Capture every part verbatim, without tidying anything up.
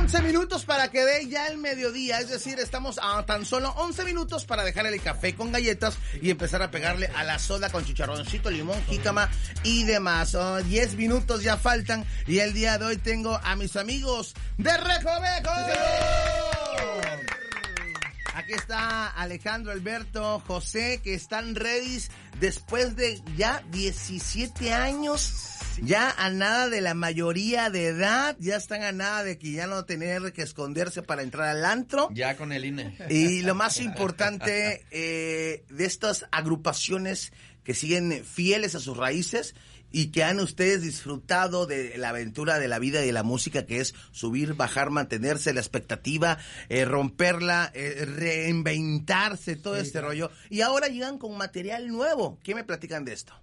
once minutos para que dé ya el mediodía, es decir, estamos a tan solo once minutos para dejarle el café con galletas y empezar a pegarle a la soda con chicharroncito, limón, jícama y demás. Oh, diez minutos ya faltan y el día de hoy tengo a mis amigos de Recoveco. Aquí está Alejandro, Alberto, José, que están ready después de ya diecisiete años. Ya a nada de la mayoría de edad, ya están a nada de que ya no tener que esconderse para entrar al antro. Ya con el I N E. Y lo más importante eh, de estas agrupaciones que siguen fieles a sus raíces y que han ustedes disfrutado de la aventura de la vida y de la música, que es subir, bajar, mantenerse, la expectativa, eh, romperla, eh, reinventarse, todo sí, este claro. rollo. Y ahora llegan con material nuevo. ¿Qué me platican de esto?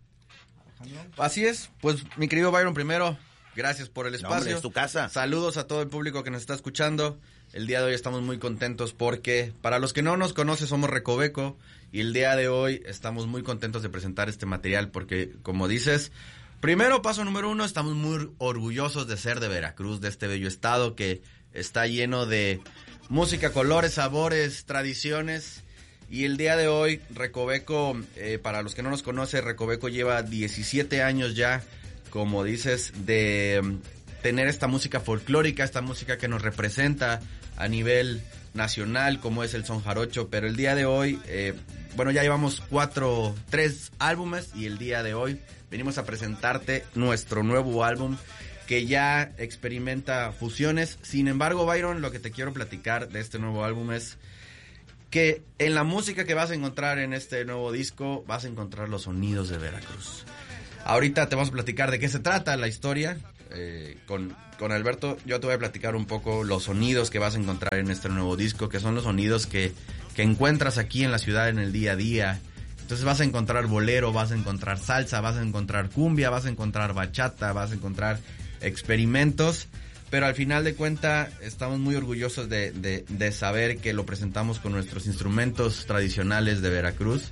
Así es, pues mi querido Byron, primero, gracias por el espacio. No, hombre, es tu casa. Saludos a todo el público que nos está escuchando. El día de hoy estamos muy contentos porque, para los que no nos conocen, somos Recoveco y el día de hoy estamos muy contentos de presentar este material porque, como dices, primero, paso número uno, estamos muy orgullosos de ser de Veracruz, de este bello estado que está lleno de música, colores, sabores, tradiciones. Y el día de hoy, Recoveco, eh, para los que no nos conocen, Recoveco lleva diecisiete años ya, como dices, de um, tener esta música folclórica, esta música que nos representa a nivel nacional, como es el son jarocho. Pero el día de hoy, eh, bueno, ya llevamos cuatro, tres álbumes y el día de hoy venimos a presentarte nuestro nuevo álbum que ya experimenta fusiones. Sin embargo, Byron, lo que te quiero platicar de este nuevo álbum es que en la música que vas a encontrar en este nuevo disco vas a encontrar los sonidos de Veracruz. Ahorita te vamos a platicar de qué se trata la historia. Eh, con, con Alberto yo te voy a platicar un poco los sonidos que vas a encontrar en este nuevo disco, que son los sonidos que, que encuentras aquí en la ciudad en el día a día. Entonces vas a encontrar bolero, vas a encontrar salsa, vas a encontrar cumbia, vas a encontrar bachata, vas a encontrar experimentos. Pero al final de cuentas estamos muy orgullosos de, de, de saber que lo presentamos con nuestros instrumentos tradicionales de Veracruz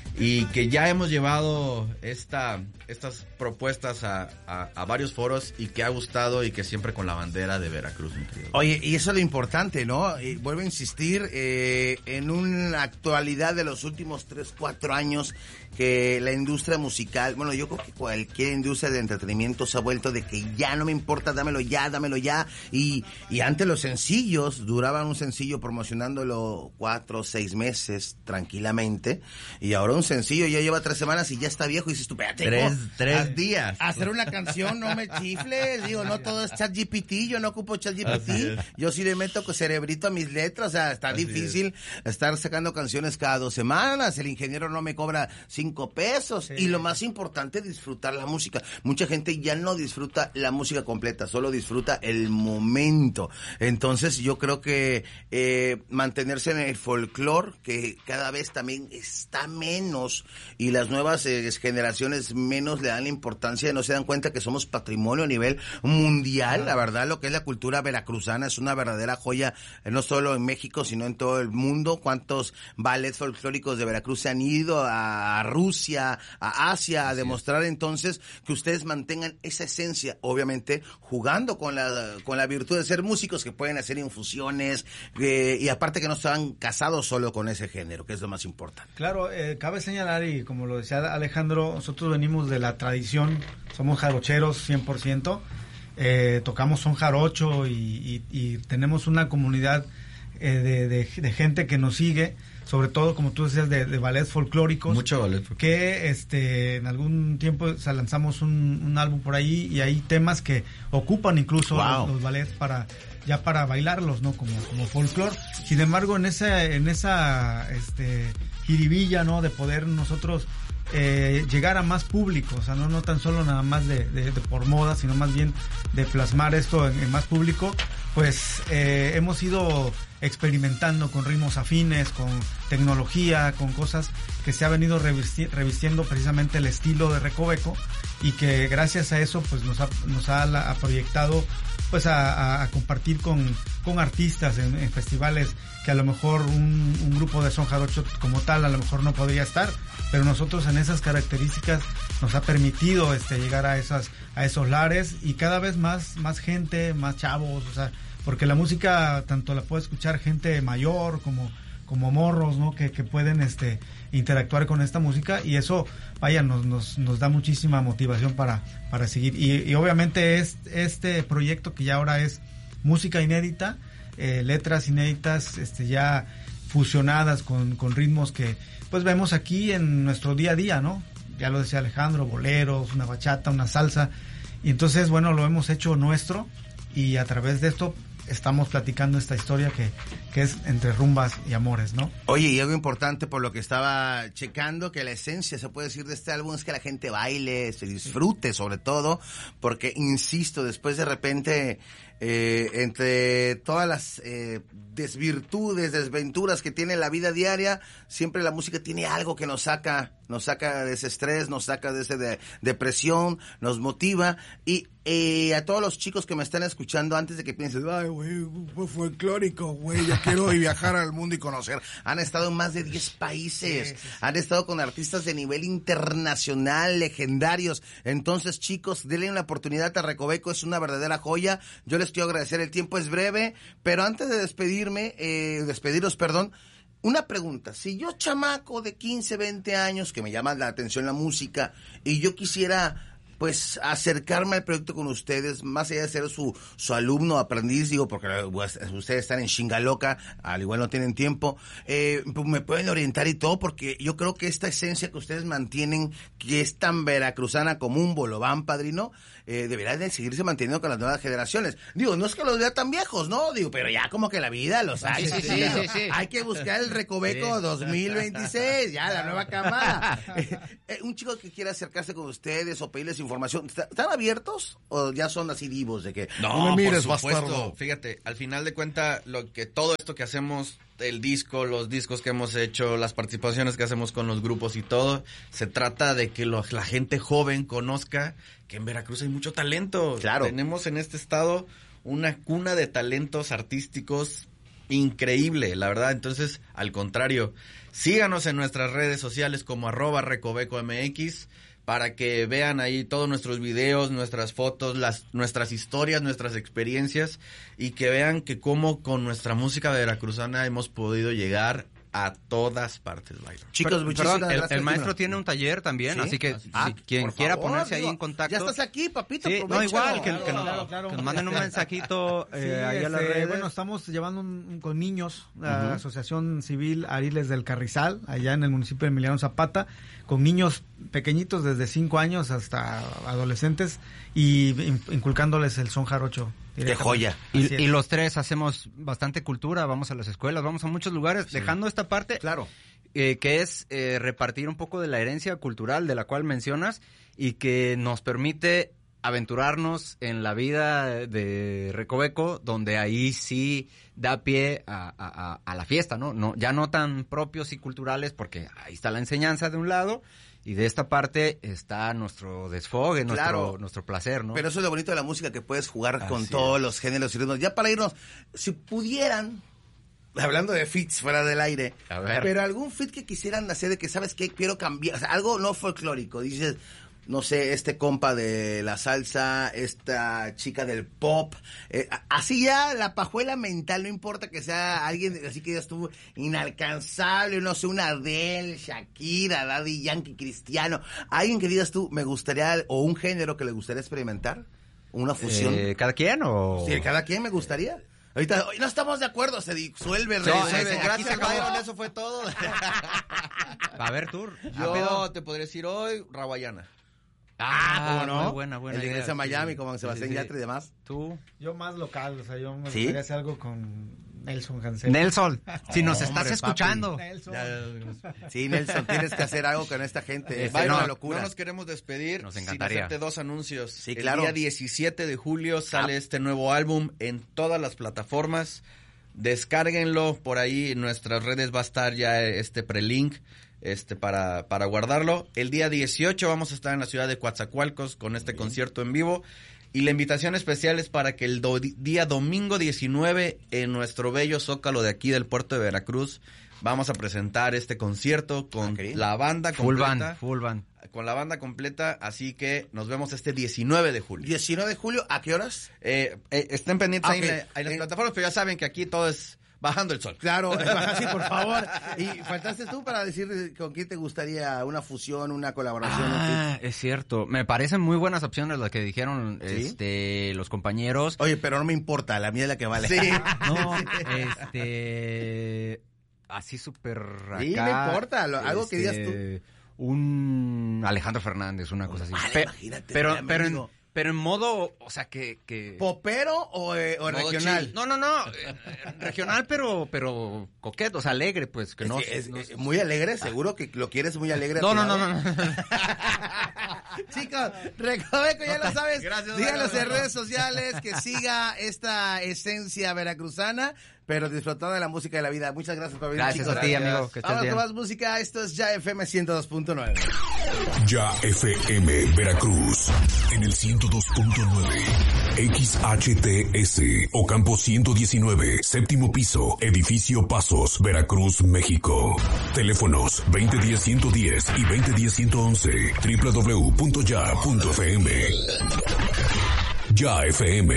y que ya hemos llevado esta, estas propuestas a, a, a varios foros y que ha gustado y que siempre con la bandera de Veracruz, mi querido. Oye, y eso es lo importante, ¿no? Y vuelvo a insistir, eh, en una actualidad de los últimos tres, cuatro años que la industria musical, bueno, yo creo que cualquier industria de entretenimiento se ha vuelto de que ya no me importa, dámelo ya, dámelo ya, y, y antes los sencillos duraban un sencillo promocionándolo cuatro o seis meses tranquilamente, y ahora un sencillo ya lleva tres semanas y ya está viejo y dices tú, espérate, tres, tres a, días. Hacer una canción, no me chifles, digo, no todo es ChatGPT, yo no ocupo ChatGPT, yo sí le meto cerebrito a mis letras, o sea, está Así difícil es. estar sacando canciones cada dos semanas, el ingeniero no me cobra cinco pesos, sí. Y lo más importante, disfrutar la música. Mucha gente ya no disfruta la música completa, solo disfruta el momento. Entonces yo creo que eh, mantenerse en el folclore, que cada vez también está menos, y las nuevas eh, generaciones menos le dan la importancia, no se dan cuenta que somos patrimonio a nivel mundial. La verdad, lo que es la cultura veracruzana es una verdadera joya, eh, no solo en México, sino en todo el mundo. Cuántos ballets folclóricos de Veracruz se han ido a, a Rusia, a Asia, a demostrar entonces que ustedes mantengan esa esencia, obviamente jugando con la con la virtud de ser músicos que pueden hacer infusiones, eh, y aparte que no están casados solo con ese género, que es lo más importante. Claro, eh, cabe señalar, y como lo decía Alejandro, nosotros venimos de la tradición, somos jarocheros cien por ciento, eh, tocamos son jarocho y, y, y tenemos una comunidad eh, de, de, de gente que nos sigue, sobre todo, como tú decías, de, de ballets folclóricos. Mucho ballet folclórico. Que este, en algún tiempo o sea, lanzamos un, un álbum por ahí y hay temas que ocupan incluso wow. los, los ballets para ya para bailarlos, ¿no? Como, como folclore. Sin embargo, en esa, en esa este, jiribilla, ¿no? De poder nosotros eh, llegar a más público, o sea, no, no tan solo nada más de, de, de por moda, sino más bien de plasmar esto en, en más público, pues eh, hemos ido experimentando con ritmos afines, con tecnología, con cosas que se ha venido revisti- revistiendo precisamente el estilo de Recoveco, y que gracias a eso pues nos ha, nos ha, la, ha proyectado pues a, a, a compartir con, con artistas en, en festivales que a lo mejor un, un grupo de son jarocho como tal a lo mejor no podría estar, pero nosotros en esas características nos ha permitido este llegar a esas a esos lares, y cada vez más más gente, más chavos, o sea, porque la música tanto la puede escuchar gente mayor como como morros, ¿no? Que, que pueden este interactuar con esta música, y eso, vaya, nos nos, nos da muchísima motivación para para seguir. Y, y obviamente es, este proyecto que ya ahora es música inédita, eh, letras inéditas, este ya fusionadas con, con ritmos que pues vemos aquí en nuestro día a día, ¿no? Ya lo decía Alejandro, boleros, una bachata, una salsa, y entonces, bueno, lo hemos hecho nuestro, y a través de esto estamos platicando esta historia que, que es entre rumbas y amores, ¿no? Oye, y algo importante por lo que estaba checando, que la esencia, se puede decir, de este álbum es que la gente baile, se disfrute sobre todo, porque, insisto, después de repente, eh, entre todas las eh, desvirtudes, desventuras que tiene la vida diaria, siempre la música tiene algo que nos saca, nos saca de ese estrés, nos saca de esa de, depresión, nos motiva. Y eh, a todos los chicos que me están escuchando, antes de que piensen, ay, güey, fue folclórico, güey, yo quiero viajar al mundo y conocer. Han estado en más de diez países, sí, sí, sí. Han estado con artistas de nivel internacional, legendarios. Entonces, chicos, denle una oportunidad a Recoveco, es una verdadera joya. Yo les quiero agradecer, el tiempo es breve, pero antes de despedirme, eh, despediros, perdón, una pregunta. Si yo, chamaco de quince, veinte años, que me llama la atención la música, y yo quisiera, pues, acercarme al proyecto con ustedes, más allá de ser su, su alumno, aprendiz, digo, porque pues, ustedes están en Chingaloca, al igual no tienen tiempo, eh, pues me pueden orientar y todo, porque yo creo que esta esencia que ustedes mantienen, que es tan veracruzana como un bolobán, padrino, eh, deberá de seguirse manteniendo con las nuevas generaciones. Digo, no es que los vea tan viejos, ¿no? Digo, pero ya como que la vida los hay. Sí, sí, sí, sí, sí. Hay que buscar el Recoveco sí. dos mil veintiséis, ya la nueva camada. eh, eh, un chico que quiera acercarse con ustedes o pedirles información, ¿están abiertos o ya son así divos de que no, no me mires, por supuesto, bastardo? Fíjate, al final de cuentas, lo que todo esto que hacemos, el disco, los discos que hemos hecho, las participaciones que hacemos con los grupos y todo, se trata de que los, la gente joven conozca que en Veracruz hay mucho talento. Claro. Tenemos en este estado una cuna de talentos artísticos increíble, la verdad. Entonces, al contrario, síganos en nuestras redes sociales como arroba Recoveco M X, para que vean ahí todos nuestros videos, nuestras fotos, las nuestras historias, nuestras experiencias, y que vean que cómo con nuestra música veracruzana hemos podido llegar a todas partes, Byron. Chicos, Pero, muchísimas perdón, gracias. El, el maestro tiene un taller también, ¿sí? Así que ah, si quien por quiera favor, ponerse digo, ahí en contacto. Ya estás aquí, papito. Sí, no, igual, que, claro, que, claro, no, claro. que nos manden un mensajito eh, sí, ahí este, a las redes. Bueno, estamos llevando un, un, con niños, la uh-huh. Asociación Civil Ariles del Carrizal, allá en el municipio de Emiliano Zapata, con niños pequeñitos desde cinco años hasta adolescentes, y inculcándoles el son jarocho. ¡Qué joya! Y, y los tres hacemos bastante cultura, vamos a las escuelas, vamos a muchos lugares, sí. Dejando esta parte, claro, eh, que es eh, repartir un poco de la herencia cultural de la cual mencionas, y que nos permite aventurarnos en la vida de Recoveco, donde ahí sí da pie a, a, a la fiesta, ¿no? no ya no tan propios y culturales, porque ahí está la enseñanza de un lado, y de esta parte está nuestro desfogue, nuestro, claro, nuestro placer, ¿no? Pero eso es lo bonito de la música, que puedes jugar Así con todos es. los géneros y ritmos. Ya para irnos, si pudieran, hablando de fits fuera del aire, a ver. Pero algún fit que quisieran hacer, de que, ¿sabes qué? Quiero cambiar, o sea, algo no folclórico, dices, no sé, este compa de la salsa, esta chica del pop, eh, así ya la pajuela mental, no importa que sea alguien así que ya estuvo inalcanzable, no sé, una Adele, Shakira, Daddy Yankee, Cristiano, alguien que digas tú, me gustaría, o un género que le gustaría experimentar, una fusión. Eh, ¿Cada quien o...? Sí, cada quien me gustaría. Ahorita, hoy no estamos de acuerdo, se disuelve. No, no, gracias, Byron, eso fue todo. A ver, tú. Yo rápido. Te podría decir hoy, Rawayana. Ah, ¿cómo no? Muy buena, buena. El ingreso a Miami, sí, como Sebastián sí, sí. Yatra y demás. ¿Tú? Yo más local, o sea, yo me ¿Sí? gustaría hacer algo con Nelson Hansel. Nelson, si nos oh, estás hombre, escuchando. Nelson. Sí, Nelson, tienes que hacer algo con esta gente. Es Byron, una locura. No nos queremos despedir nos encantaría. sin hacerte dos anuncios. Sí, claro. El día diecisiete de julio sale ah. este nuevo álbum en todas las plataformas. Descárguenlo, por ahí en nuestras redes va a estar ya este prelink. Este, para, para guardarlo. El día dieciocho vamos a estar en la ciudad de Coatzacoalcos con este concierto en vivo. Y la invitación especial es para que el do, día domingo diecinueve en nuestro bello Zócalo de aquí del puerto de Veracruz vamos a presentar este concierto con okay. la banda full completa. band, full band. con la banda completa, así que nos vemos este diecinueve de julio. diecinueve de julio, ¿a qué horas? Eh, eh, estén pendientes Ah, ahí ok. en, la- en las Eh, plataformas, pero ya saben que aquí todo es bajando el sol. Claro, sí, por favor. Y faltaste tú para decir con quién te gustaría una fusión, una colaboración. Ah, es cierto. Me parecen muy buenas opciones las que dijeron ¿Sí? este los compañeros. Oye, pero no me importa, la mía es la que vale. Sí. No, este así súper acá. Sí, no importa, lo- algo que digas este, Un Alejandro Fernández, una cosa así. Vale, Pe- imagínate, pero, mi pero en, amigo. pero en modo, o sea que, que ¿Popero o, eh, o Modo regional? chill. no, no, no, eh, regional, pero, pero coqueto, o sea, alegre, pues, que Es no, que es, no- eh, muy alegre, seguro que lo quieres muy alegre. a no, tu no, no, lado. no, no. Chicos, Recoveco, ya lo sabes. Gracias, Síganos Eduardo. en redes sociales, que siga esta esencia veracruzana, pero disfrutando de la música de la vida. Muchas gracias por venir, Gracias chicos. a ti, gracias. amigo, que estés Vamos bien. con más música. Esto es Ya F M ciento dos punto nueve. Ya F M Veracruz en el ciento dos punto nueve. X H T S Ocampo ciento diecinueve, séptimo piso, edificio Pasos, Veracruz, México. Teléfonos veinte diez ciento diez y veinte diez ciento once. doble u doble u doble u punto ya punto f m. Ya F M.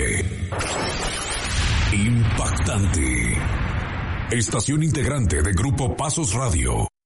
Impactante. Estación integrante de Grupo Pasos Radio.